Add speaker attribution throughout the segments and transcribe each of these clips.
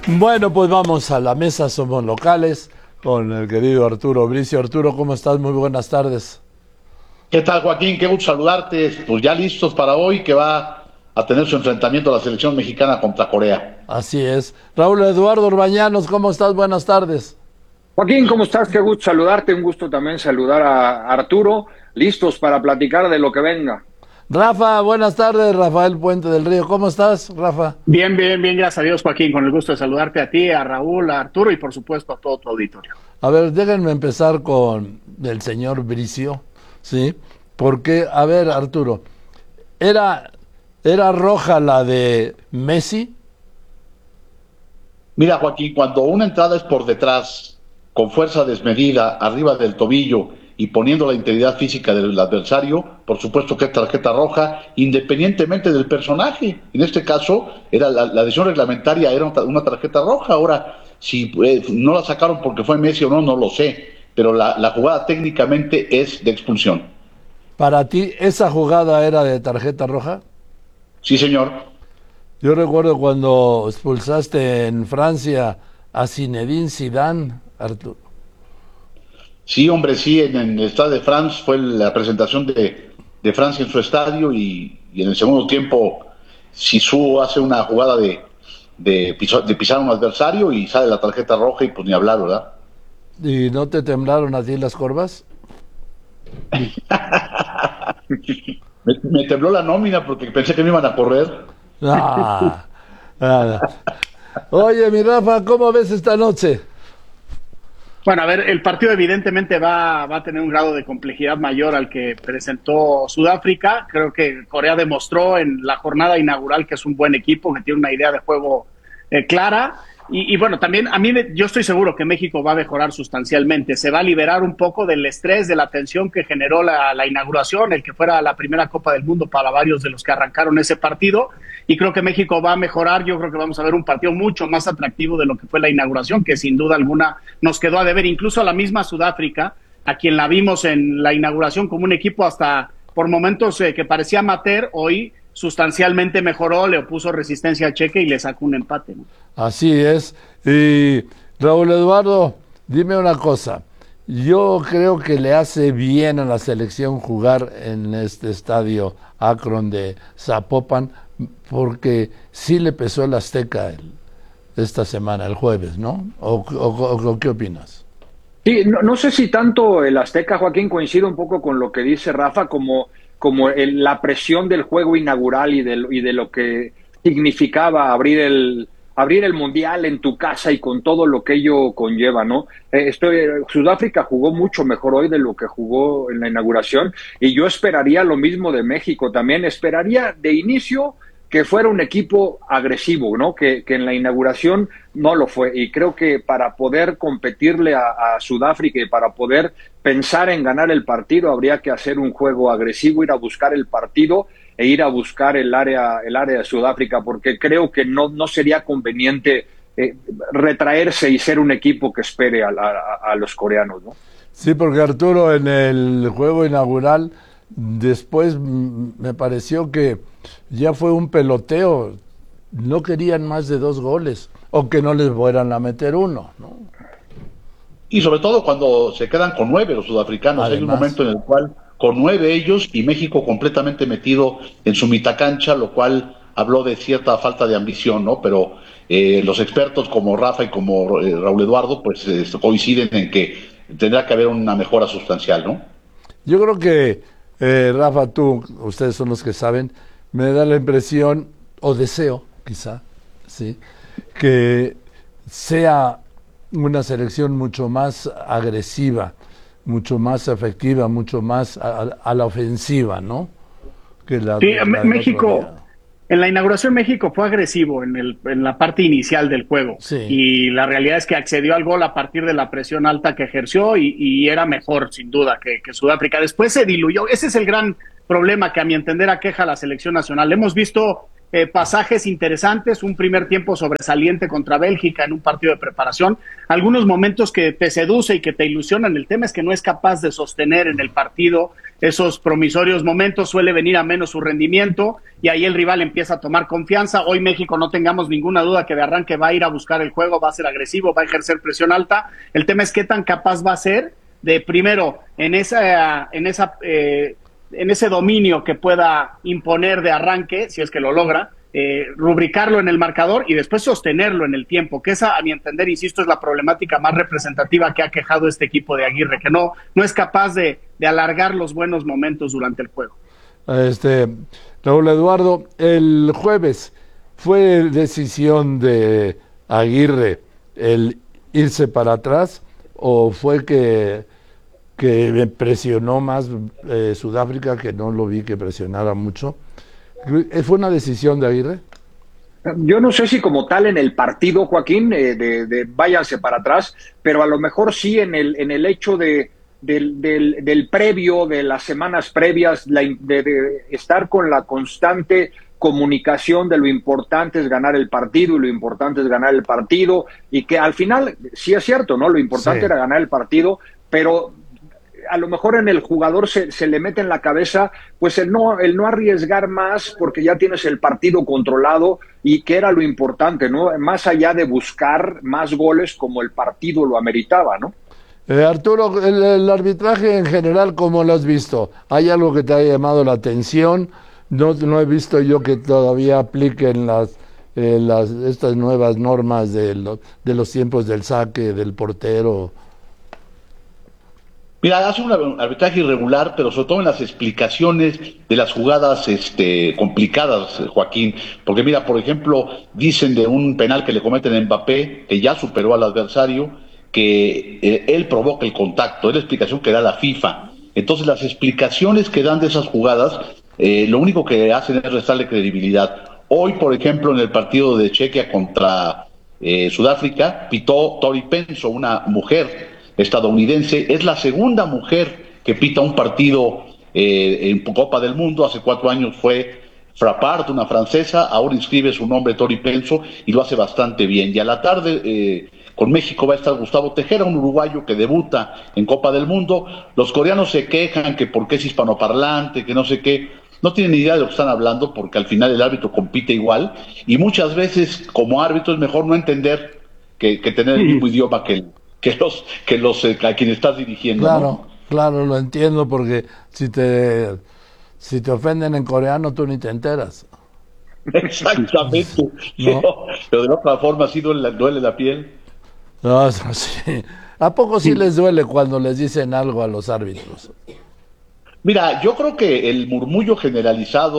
Speaker 1: Bueno, pues vamos a la mesa, somos locales, con el querido Arturo Bricio. Arturo, ¿cómo estás? Muy buenas tardes.
Speaker 2: ¿Qué tal, Joaquín? Qué gusto saludarte. Pues ya listos para hoy, que va a tener su enfrentamiento a la selección mexicana contra Corea.
Speaker 1: Así es. Raúl Eduardo Urbañanos, ¿cómo estás? Buenas tardes.
Speaker 3: Joaquín, ¿cómo estás? Qué gusto saludarte, un gusto también saludar a Arturo, listos para platicar de lo que venga.
Speaker 1: Rafa, buenas tardes. Rafael Puente del Río, ¿cómo estás, Rafa?
Speaker 4: Bien, gracias a Dios, Joaquín, con el gusto de saludarte a ti, a Raúl, a Arturo y por supuesto a todo tu auditorio.
Speaker 1: A ver, déjenme empezar con el señor Bricio, ¿sí? Porque, a ver, Arturo, ¿era roja la de Messi?
Speaker 2: Mira, Joaquín, cuando una entrada es por detrás, con fuerza desmedida, arriba del tobillo y poniendo la integridad física del adversario, por supuesto que es tarjeta roja, independientemente del personaje. En este caso, era la decisión reglamentaria era una tarjeta roja. Ahora, si no la sacaron porque fue Messi o no, no lo sé, pero la jugada técnicamente es de expulsión.
Speaker 1: ¿Para ti esa jugada era de tarjeta roja?
Speaker 2: Sí, señor.
Speaker 1: Yo recuerdo cuando expulsaste en Francia a Zinedine Zidane, Arturo.
Speaker 2: Sí, hombre, sí, en el Stade de France fue la presentación de Francia en su estadio y en el segundo tiempo Zizou hace una jugada de pisar a un adversario y sale la tarjeta roja y pues ni hablar, ¿verdad?
Speaker 1: ¿Y no te temblaron a ti las corvas?
Speaker 2: Me tembló la nómina porque pensé que me iban a correr.
Speaker 1: Ah, nada. Oye, mi Rafa, ¿cómo ves esta noche?
Speaker 4: Bueno, a ver, el partido evidentemente va a tener un grado de complejidad mayor al que presentó Sudáfrica. Creo que Corea demostró en la jornada inaugural que es un buen equipo, que tiene una idea de juego clara. Y bueno, también yo estoy seguro que México va a mejorar sustancialmente. Se va a liberar un poco del estrés, de la tensión que generó la inauguración, el que fuera la primera Copa del Mundo para varios de los que arrancaron ese partido. Y creo que México va a mejorar. Yo creo que vamos a ver un partido mucho más atractivo de lo que fue la inauguración, que sin duda alguna nos quedó a deber. Incluso a la misma Sudáfrica, a quien la vimos en la inauguración como un equipo hasta por momentos que parecía amateur, hoy sustancialmente mejoró, le opuso resistencia a Cheque y le sacó un empate, ¿no?
Speaker 1: Así es. Y Raúl Eduardo, dime una cosa. Yo creo que le hace bien a la selección jugar en este estadio Akron de Zapopan, porque sí le pesó el Azteca esta semana, el jueves, ¿no? ¿O qué opinas?
Speaker 3: Sí, no sé si tanto el Azteca, Joaquín, coincide un poco con lo que dice Rafa, como la presión del juego inaugural y de lo que significaba abrir el Mundial en tu casa y con todo lo que ello conlleva, ¿no? Sudáfrica jugó mucho mejor hoy de lo que jugó en la inauguración y yo esperaría lo mismo de México también. Esperaría de inicio que fuera un equipo agresivo, ¿no? Que en la inauguración no lo fue. Y creo que para poder competirle a Sudáfrica y para poder pensar en ganar el partido, habría que hacer un juego agresivo, ir a buscar el partido e ir a buscar el área de Sudáfrica, porque creo que no sería conveniente retraerse y ser un equipo que espere a los coreanos, ¿no?
Speaker 1: Sí, porque Arturo, en el juego inaugural, después me pareció que ya fue un peloteo, no querían más de 2 goles, o que no les fueran a meter uno, ¿no?
Speaker 2: Y sobre todo cuando se quedan con 9 los sudafricanos.
Speaker 1: Además,
Speaker 2: hay un momento en el cual con 9 ellos y México completamente metido en su mitad cancha, lo cual habló de cierta falta de ambición, ¿no? Pero los expertos como Rafa y como Raúl Eduardo pues coinciden en que tendrá que haber una mejora sustancial, ¿no?
Speaker 1: yo creo que, Rafa, ustedes son los que saben, me da la impresión, o deseo, quizá, ¿sí?, que sea una selección mucho más agresiva, mucho más efectiva, mucho más a la ofensiva, ¿no? Que
Speaker 4: Sí,
Speaker 1: la
Speaker 4: México, en la inauguración México fue agresivo en la parte inicial del juego.
Speaker 1: Sí.
Speaker 4: Y la realidad es que accedió al gol a partir de la presión alta que ejerció y era mejor, sin duda, que Sudáfrica. Después se diluyó. Ese es el gran problema que a mi entender aqueja a la selección nacional. Hemos visto pasajes interesantes, un primer tiempo sobresaliente contra Bélgica en un partido de preparación, algunos momentos que te seduce y que te ilusionan. El tema es que no es capaz de sostener en el partido esos promisorios momentos, suele venir a menos su rendimiento y ahí el rival empieza a tomar confianza. Hoy México, no tengamos ninguna duda que de arranque va a ir a buscar el juego, va a ser agresivo, va a ejercer presión alta. El tema es qué tan capaz va a ser de primero en ese dominio que pueda imponer de arranque, si es que lo logra, rubricarlo en el marcador y después sostenerlo en el tiempo, que esa, a mi entender, insisto, es la problemática más representativa que ha quejado este equipo de Aguirre, que no es capaz de alargar los buenos momentos durante el juego.
Speaker 1: Raúl Eduardo, el jueves fue decisión de Aguirre el irse para atrás o fue que presionó más Sudáfrica, que no lo vi que presionara mucho. ¿Fue una decisión de Aguirre?
Speaker 3: Yo no sé si como tal en el partido, Joaquín, de váyanse para atrás, pero a lo mejor sí en el hecho del previo, de las semanas previas, de estar con la constante comunicación de lo importante es ganar el partido y lo importante es ganar el partido, y que al final sí es cierto, ¿no? Lo importante era ganar el partido, pero a lo mejor en el jugador se le mete en la cabeza pues el no arriesgar más porque ya tienes el partido controlado, y que era lo importante, ¿no? Más allá de buscar más goles como el partido lo ameritaba, ¿no?
Speaker 1: Arturo, el arbitraje en general, ¿cómo lo has visto? ¿Hay algo que te haya llamado la atención? No he visto yo que todavía apliquen estas nuevas normas de los tiempos del saque, del portero.
Speaker 2: Mira, hace un arbitraje irregular, pero sobre todo en las explicaciones de las jugadas complicadas, Joaquín. Porque mira, por ejemplo, dicen de un penal que le cometen a Mbappé, que ya superó al adversario, que él provoca el contacto, es la explicación que da la FIFA. Entonces las explicaciones que dan de esas jugadas, lo único que hacen es restarle credibilidad. Hoy, por ejemplo, en el partido de Chequia contra Sudáfrica, pitó Tori Penso, una mujer estadounidense, es la segunda mujer que pita un partido en Copa del Mundo. Hace 4 años fue Frappart, una francesa, ahora inscribe su nombre Tori Penso y lo hace bastante bien. Y a la tarde con México va a estar Gustavo Tejera, un uruguayo que debuta en Copa del Mundo. Los coreanos se quejan que porque es hispanoparlante, que no sé qué. No tienen ni idea de lo que están hablando, porque al final el árbitro compite igual, y muchas veces como árbitro es mejor no entender que tener el mismo idioma que a quien estás dirigiendo.
Speaker 1: Claro,
Speaker 2: ¿no?
Speaker 1: Claro, lo entiendo, porque si te ofenden en coreano tú ni te enteras.
Speaker 2: Exactamente. ¿No? Pero de otra forma sí duele la piel.
Speaker 1: No, sí. ¿A poco sí les duele cuando les dicen algo a los árbitros?
Speaker 2: Mira, yo creo que el murmullo generalizado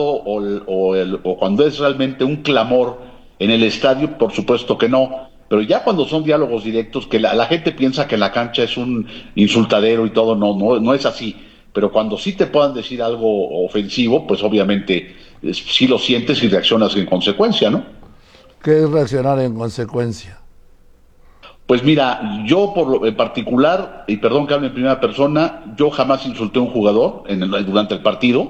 Speaker 2: o cuando es realmente un clamor en el estadio, por supuesto que no. Pero ya cuando son diálogos directos, que la gente piensa que la cancha es un insultadero y todo, no es así. Pero cuando sí te puedan decir algo ofensivo, pues obviamente sí lo sientes y reaccionas en consecuencia, ¿no?
Speaker 1: ¿Qué es reaccionar en consecuencia?
Speaker 2: Pues mira, yo en particular, y perdón que hable en primera persona, yo jamás insulté a un jugador durante el partido,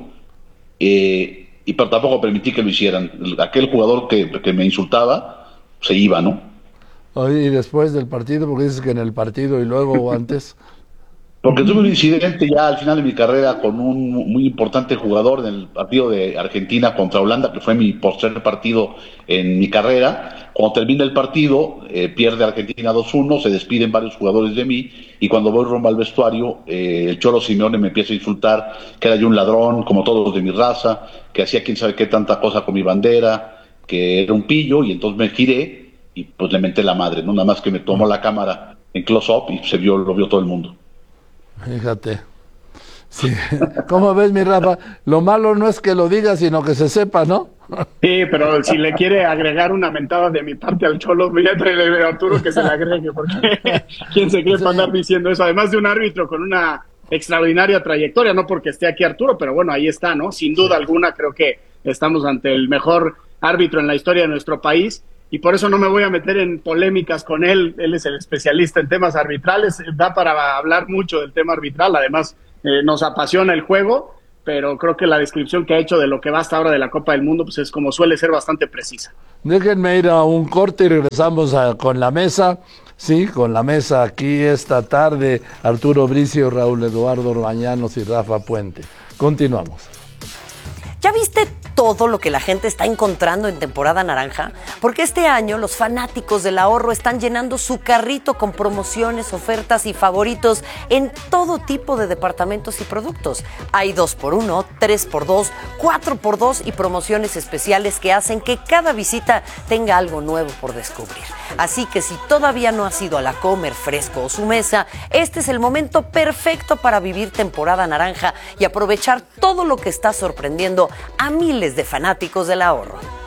Speaker 2: pero tampoco permití que lo hicieran. Aquel jugador que me insultaba se iba, ¿no?
Speaker 1: Oye, y después del partido, porque dices que en el partido y luego o antes.
Speaker 2: Porque tuve un incidente ya al final de mi carrera con un muy importante jugador en el partido de Argentina contra Holanda, que fue mi tercer partido en mi carrera. Cuando termina el partido, pierde Argentina 2-1, se despiden varios jugadores de mí, y cuando voy rumbo al vestuario, el Cholo Simeone me empieza a insultar, que era yo un ladrón, como todos los de mi raza, que hacía quién sabe qué tanta cosa con mi bandera, que era un pillo, y entonces me giré y pues le menté la madre, ¿no? Nada más que me tomó la cámara en close-up y lo vio todo el mundo.
Speaker 1: Fíjate. Sí. ¿Cómo ves, mi Rafa? Lo malo no es que lo diga, sino que se sepa, ¿no?
Speaker 4: Sí, pero si le quiere agregar una mentada de mi parte al Cholo, voy a traerle a Arturo que se le agregue, porque ¿quién se cree para andar diciendo eso? Además de un árbitro con una extraordinaria trayectoria, no porque esté aquí Arturo, pero bueno, ahí está, ¿no? Sin duda alguna creo que estamos ante el mejor árbitro en la historia de nuestro país, y por eso no me voy a meter en polémicas con él. Él es el especialista en temas arbitrales, da para hablar mucho del tema arbitral, además nos apasiona el juego, pero creo que la descripción que ha hecho de lo que va hasta ahora de la Copa del Mundo, pues es como suele ser, bastante precisa.
Speaker 1: Déjenme ir a un corte y regresamos con la mesa. Sí, con la mesa aquí esta tarde, Arturo Bricio, Raúl Eduardo Orbañanos y Rafa Puente. Continuamos.
Speaker 5: ¿Ya viste todo lo que la gente está encontrando en temporada naranja? Porque este año los fanáticos del ahorro están llenando su carrito con promociones, ofertas y favoritos en todo tipo de departamentos y productos. Hay 2x1, 3x2, 4x2 y promociones especiales que hacen que cada visita tenga algo nuevo por descubrir. Así que si todavía no has ido a la Comer, Fresco o Su Mesa, este es el momento perfecto para vivir temporada naranja y aprovechar todo lo que está sorprendiendo a miles de fanáticos del ahorro.